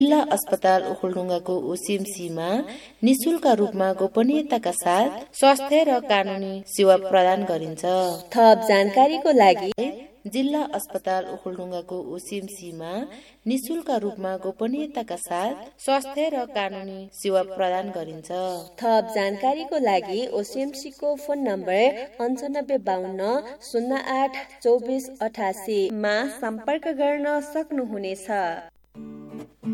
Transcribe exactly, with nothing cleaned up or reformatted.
जिल्ला अस्पताल ओखलढुङ्गाको ओसिएमसीमा निशुल्क रूपमा गोपनीयताका साथ स्वास्थ्य र कानुनी सेवा प्रदान गरिन्छ। थप जानकारीको लागि जिल्ला अस्पताल ओखलढुङ्गाको ओसिएमसीमा निशुल्क रूपमा गोपनीयताका साथ स्वास्थ्य र कानुनी सेवा प्रदान गरिन्छ। थप जानकारीको लागि ओसिएमसी को फोन नम्बर अन्ठानब्बे बाहन्न शून्य आठ चौबिस अठासी मा सम्पर्क गर्न सक्नुहुनेछ।